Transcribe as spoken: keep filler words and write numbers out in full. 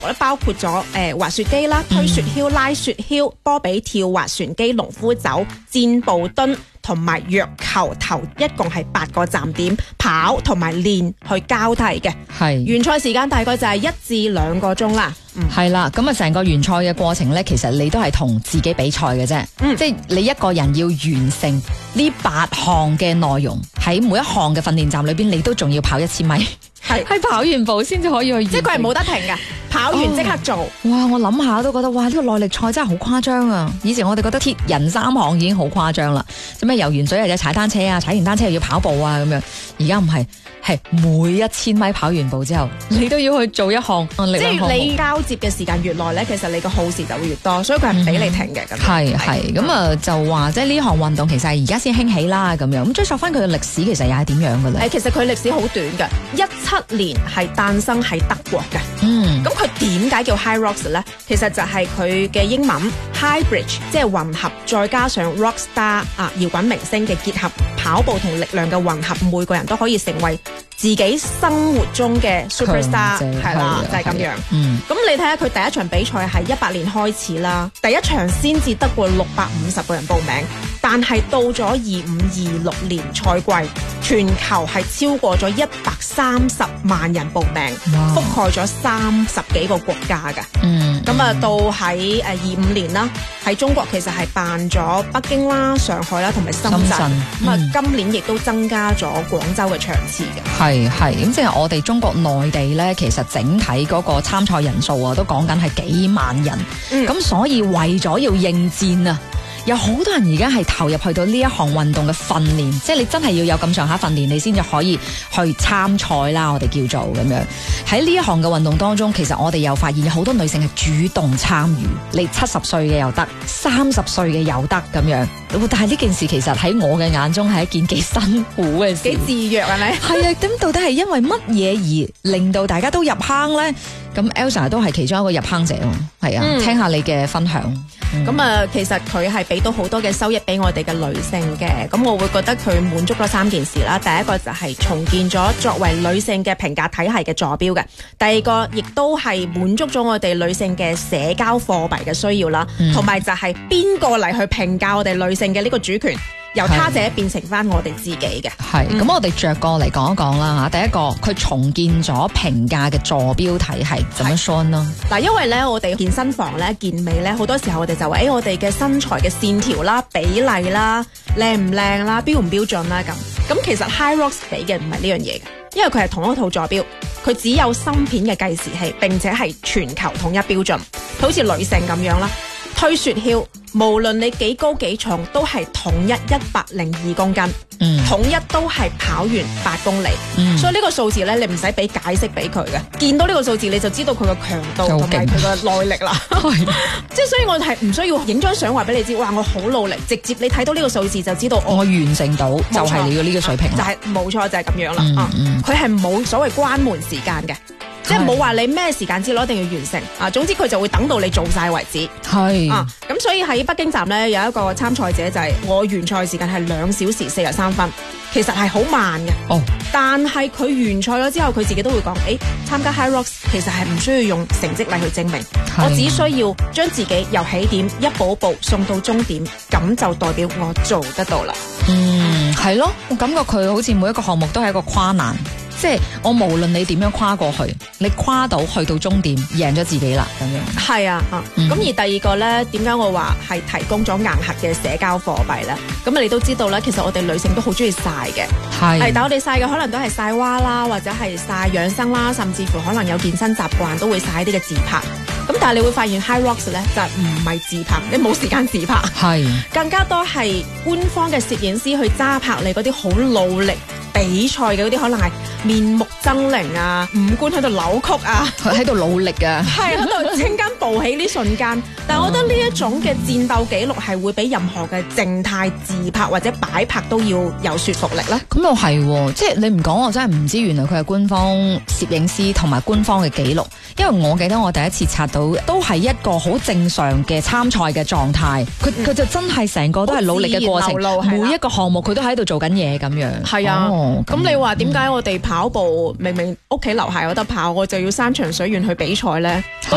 包括咗誒、呃、滑雪機啦、推雪橇、拉雪橇、波比跳、划船機、農夫走、箭步蹲同埋藥球頭，一共係八個站點跑同埋練去交替嘅。 係原賽時間大概就係一至兩個鐘啦。嗯， 係啦，咁啊成個原賽嘅過程呢，其實你都係同自己比賽嘅啫。 嗯， 即係你一個人要完成呢八項嘅內容，喺每一項嘅訓練站裏邊，你都仲要跑一千米。 係係跑完步先至可以去完成， 即係佢係冇得停嘅，跑完即刻做。 哦、哇！我諗下都覺得哇，呢、這個耐力賽真係好誇張啊！以前我哋覺得鐵人三項已經好誇張啦，做咩游完水或者踩單車啊，踩完單車又要跑步啊咁樣。而家唔係，係每一千米跑完步之後，你都要去做一項。即係你交接嘅時間越耐咧，其實你個耗時就會越多，所以佢係唔俾你停嘅。咁係係咁啊，就話即係呢項運動其實係而家先興起啦咁樣。咁追溯翻佢嘅歷史，其實又係點樣嘅咧？ 誒，其實佢歷史好短嘅，一七年係誕生喺德國嘅。 嗯， 咁佢點解叫 HYROX 咧？其實就係佢嘅英文 Hybrid， 即係混合，再加上 Rockstar 啊搖滾明星嘅結合，跑步同力量嘅混合，每個人都可以成為自己生活中嘅 superstar， 係啦，就係咁樣。 嗯， 咁你睇下佢第一場比賽係一八年開始啦，第一場先至得過六百五十個人報名，但係到咗二五二六年賽季，全球係超過咗一百三十萬人報名，覆蓋咗三十幾個國家㗎。 嗯， 咁啊到喺誒二五年啦，喺中國其實係辦咗北京啦、上海啦同埋深圳。咁啊、嗯，今年亦都增加咗廣州嘅場次嘅。 係係，咁即係我哋中國內地咧，其實整體嗰個參賽人數啊，都講緊係幾萬人。咁、嗯、所以為咗要應戰啊，有好多人而家係投入去到呢一項運動嘅訓練，即係你真係要有咁上下訓練，你先至可以去參賽啦。我哋叫做咁樣喺呢一項嘅運動當中，其實我哋又發現有好多女性係主動參與，你七十歲嘅又得，三十歲嘅又得咁樣。但係呢件事其實喺我嘅眼中係一件幾辛苦嘅事， 幾自虐係咪？ 係啊，咁到底係因為乜嘢而令到大家都入坑呢？咁 Elsa 都係其中一個入坑者喎，係啊、嗯，聽下你嘅分享。 咁、嗯、啊，其實佢係俾到好多嘅收益俾我哋嘅女性嘅，咁我會覺得佢滿足咗三件事啦。第一個就係重建咗作為女性嘅評價體系嘅座標嘅，第二個亦都係滿足咗我哋女性嘅社交貨幣嘅需要啦，同、嗯、埋就係邊個嚟去評價我哋女性嘅呢個主權，由他者變成翻我哋自己嘅。係，咁、嗯、我哋着個嚟講一講啦吓。第一個，佢重建咗評價嘅坐標體系，怎麼說呢？嗱，因為咧，我哋健身房咧、健美咧，好多時候我哋就話，誒、欸，我哋嘅身材嘅線條啦、比例啦、靚唔靚啦、標唔標準啦咁。咁其實 HYROX 俾嘅唔係呢樣嘢嘅，因為佢係同一套坐標，佢只有芯片嘅計時器，並且係全球統一標準，好似女性咁樣啦。推雪橇，無論你幾高幾重，都係統一一百零二公斤，嗯，統一都係跑完八公里，嗯、所以呢個數字咧，你唔使俾解釋俾佢嘅，見到呢個數字你就知道佢個強度同埋佢個耐力啦。即係所以我係唔需要影張相話俾你知，哇！我好努力，直接你睇到呢個數字就知道我，我完成到，就係你嘅呢個水平，就係冇錯，就係、是、咁樣啦。佢係冇所謂關門時間嘅。即係冇話你咩時間之內一定要完成啊！總之佢就會等到你做晒為止。係啊，咁所以喺北京站咧有一個參賽者就係、是、我完賽時間係兩小時四十三分，其實係好慢嘅。哦，但係佢完賽咗之後，佢自己都會講：誒、欸，參加 HYROX 其實係唔需要用成績嚟去證明，我只需要將自己由起點一步一步送到終點，咁就代表我做得到啦。嗯，係咯，我感覺佢好似每一個項目都係一個跨難。即係我無論你點樣跨過去，你跨到去到終點，贏咗自己啦咁樣。係啊，咁、嗯、而第二個咧，點解我話係提供咗硬核嘅社交貨幣咧？咁啊，你都知道咧，其實我哋女性都好中意晒嘅，係，但我哋晒嘅可能都係晒娃啦，或者係晒養生啦，甚至乎可能有健身習慣都會晒啲嘅自拍。咁但係你會發現 HYROX 咧就唔係自拍，你冇時間自拍，係更加多係官方嘅攝影師去揸拍你嗰啲好努力比賽嘅嗰啲，可能係面目猙獰啊，五官喺度扭曲啊，喺度努力啊，係喺度青筋暴起呢瞬間。但係我覺得呢一種嘅戰鬥記錄係會比任何嘅靜態自拍或者擺拍都要有說服力咧。咁又係，即係你唔講我真係唔知，原來佢係官方攝影師同埋官方嘅記錄。因為我記得我第一次刷到都係一個好正常嘅參賽嘅狀態，佢佢、嗯、就真係成個都係努力嘅過程，每一個項目佢都喺度做緊嘢咁樣。係啊，咁、哦、你話點解我哋跑步明明屋企樓下有得跑，我就要山長水遠去比賽咧？